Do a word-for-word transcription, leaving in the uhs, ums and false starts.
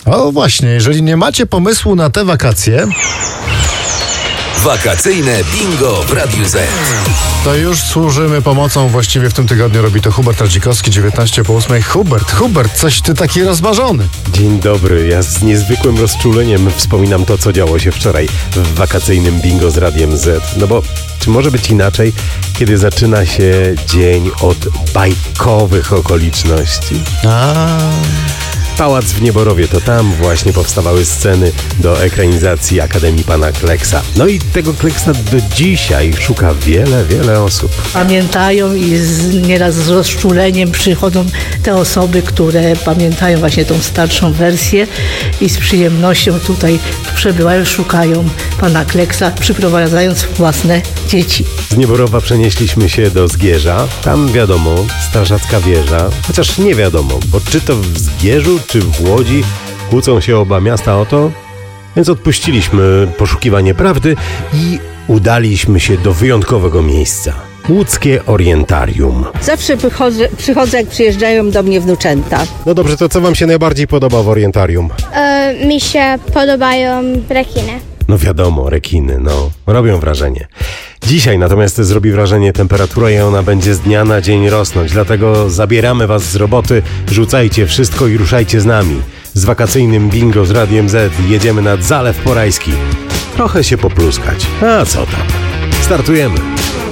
O właśnie, jeżeli nie macie pomysłu na te wakacje... Wakacyjne bingo w Radiu Z. To już służymy pomocą. Właściwie w tym tygodniu robi to Hubert Radzikowski, dziewiętnaście po ósmej. Hubert, Hubert, coś ty taki rozmarzony. Dzień dobry, ja z niezwykłym rozczuleniem wspominam to, co działo się wczoraj w wakacyjnym bingo z Radiem Z. No bo czy może być inaczej, kiedy zaczyna się dzień od bajkowych okoliczności? A... Pałac w Nieborowie, to tam właśnie powstawały sceny do ekranizacji Akademii Pana Kleksa. No i tego Kleksa do dzisiaj szuka wiele, wiele osób. Pamiętają i z, nieraz z rozczuleniem przychodzą te osoby, które pamiętają właśnie tą starszą wersję i z przyjemnością tutaj przebywają, szukają Pana Kleksa, przyprowadzając własne dzieci. Z Nieborowa przenieśliśmy się do Zgierza. Tam wiadomo, strażacka wieża, chociaż nie wiadomo, bo czy to w Zgierzu, czy w Łodzi kłócą się oba miasta o to, więc odpuściliśmy poszukiwanie prawdy i udaliśmy się do wyjątkowego miejsca. Łódzkie Orientarium. Zawsze przychodzę, przychodzę, jak przyjeżdżają do mnie wnuczęta. No dobrze, to co wam się najbardziej podoba w Orientarium? E, mi się podobają rekiny. No wiadomo, rekiny, no, robią wrażenie. Dzisiaj natomiast zrobi wrażenie temperatura i ona będzie z dnia na dzień rosnąć, dlatego zabieramy was z roboty, rzucajcie wszystko i ruszajcie z nami. Z wakacyjnym bingo z Radiem Z jedziemy nad Zalew Porajski. Trochę się popluskać, a co tam? Startujemy!